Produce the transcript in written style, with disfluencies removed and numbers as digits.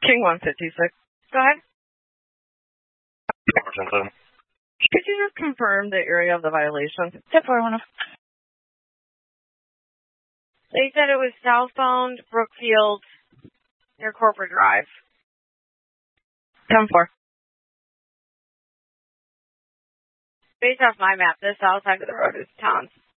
King 156. Go ahead. Could you just confirm the area of the violation? 10-4. They said it was southbound Brookfield near Corporate Drive. 10-4. Based off my map, this south side of the road is town.